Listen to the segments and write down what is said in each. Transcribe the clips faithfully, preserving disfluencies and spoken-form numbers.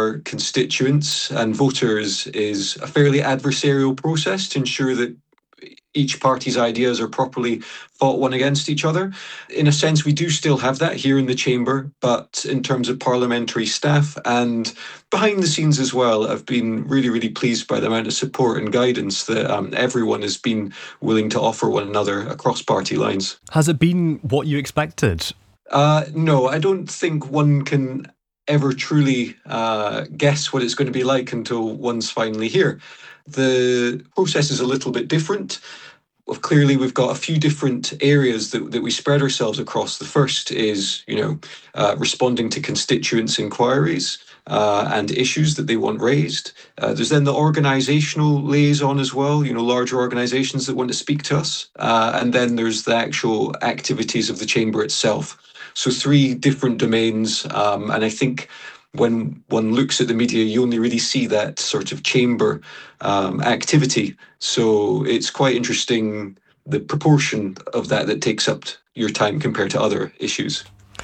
our constituents and voters is a fairly adversarial process to ensure that each party's ideas are properly fought one against each other. In a sense, we do still have that here in the chamber, but in terms of parliamentary staff and behind the scenes as well, I've been really, really pleased by the amount of support and guidance that um, everyone has been willing to offer one another across party lines. Has it been what you expected? Uh, no, I don't think one can ever truly uh, guess what it's going to be like until one's finally here. The process is a little bit different. Well, clearly, we've got a few different areas that, that we spread ourselves across. The first is, you know, uh, responding to constituents' inquiries uh, and issues that they want raised. Uh, there's then the organisational liaison as well, you know, larger organisations that want to speak to us. Uh, and then there's the actual activities of the chamber itself. So three different domains. Um, and I think when one looks at the media, you only really see that sort of chamber um, activity. So it's quite interesting, the proportion of that that takes up your time compared to other issues.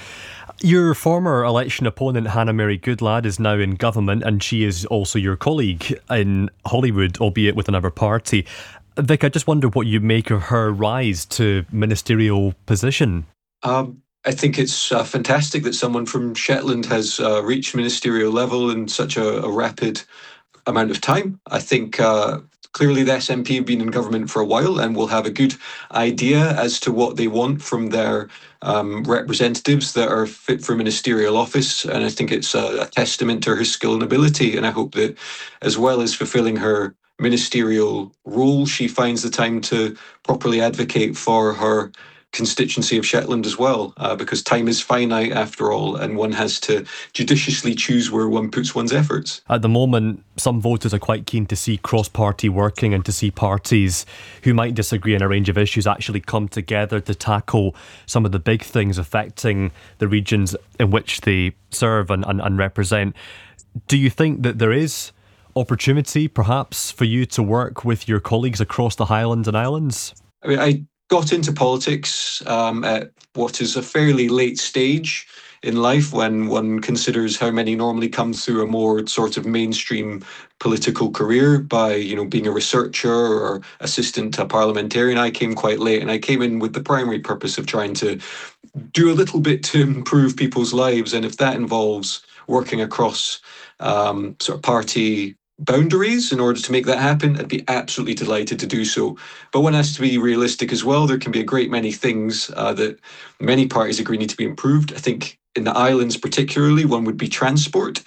Your former election opponent, Hannah Mary Goodlad, is now in government, and she is also your colleague in Holyrood, albeit with another party. Vic, I just wonder what you make of her rise to ministerial position. Um, I think it's uh, fantastic that someone from Shetland has uh, reached ministerial level in such a, a rapid amount of time. I think uh, clearly the S N P have been in government for a while and will have a good idea as to what they want from their um, representatives that are fit for ministerial office. And I think it's a, a testament to her skill and ability. And I hope that as well as fulfilling her ministerial role, she finds the time to properly advocate for her constituency of Shetland as well, uh, because time is finite after all, and one has to judiciously choose where one puts one's efforts. At the moment, some voters are quite keen to see cross-party working and to see parties who might disagree on a range of issues actually come together to tackle some of the big things affecting the regions in which they serve and, and, and represent. Do you think that there is opportunity perhaps for you to work with your colleagues across the Highlands and Islands? I mean, I got into politics um, at what is a fairly late stage in life when one considers how many normally come through a more sort of mainstream political career by, you know, being a researcher or assistant to a parliamentarian. I came quite late, and I came in with the primary purpose of trying to do a little bit to improve people's lives. And if that involves working across um, sort of party boundaries in order to make that happen, I'd be absolutely delighted to do so. But one has to be realistic as well. There can be a great many things uh, that many parties agree need to be improved. I think in the islands particularly, one would be transport.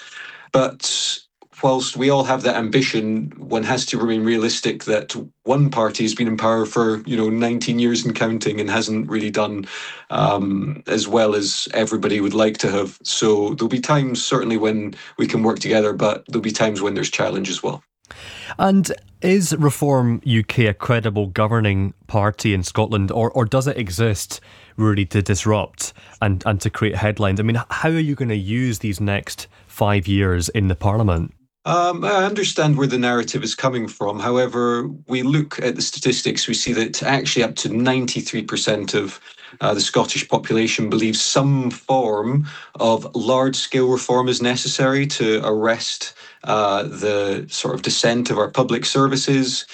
But whilst we all have that ambition, one has to remain realistic that one party has been in power for, you know, nineteen years and counting and hasn't really done um, as well as everybody would like to have. So there'll be times certainly when we can work together, but there'll be times when there's challenge as well. And is Reform U K a credible governing party in Scotland, or, or does it exist really to disrupt and, and to create headlines? I mean, how are you going to use these next five years in the Parliament? Um, I understand where the narrative is coming from. However, we look at the statistics, we see that actually up to ninety-three percent of uh, the Scottish population believes some form of large-scale reform is necessary to arrest uh, the sort of descent of our public services.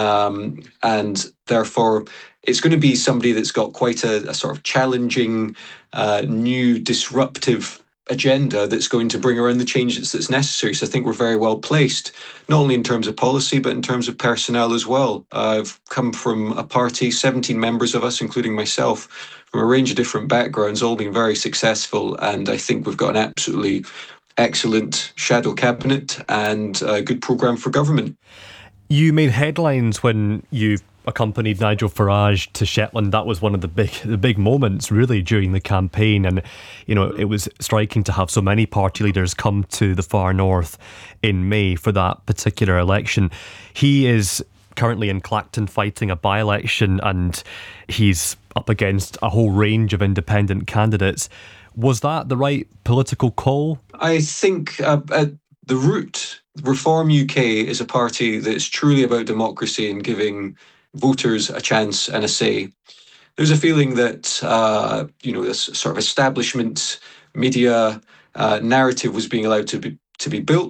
Um, and therefore, it's going to be somebody that's got quite a, a sort of challenging, uh, new, disruptive agenda that's going to bring around the changes that's necessary. So I think we're very well placed, not only in terms of policy, but in terms of personnel as well. Uh, I've come from a party, seventeen members of us, including myself, from a range of different backgrounds, all being very successful. And I think we've got an absolutely excellent shadow cabinet and a good programme for government. You made headlines when you accompanied Nigel Farage to Shetland. That was one of the big the big moments really during the campaign, and you know it was striking to have so many party leaders come to the far north in May for that particular election. He is currently in Clacton fighting a by-election, and he's up against a whole range of independent candidates. Was that the right political call? I think uh, at the root, Reform U K is a party that's truly about democracy and giving voters a chance and a say. There's a feeling that uh, you know this sort of establishment media uh, narrative was being allowed to be to be built.